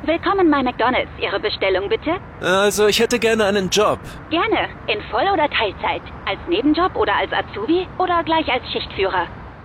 Willkommen bei McDonald's. Ihre Bestellung bitte? Also, ich hätte gerne einen Job. Gerne. In Voll- oder Teilzeit. Als Nebenjob oder als Azubi oder gleich als Schichtführer?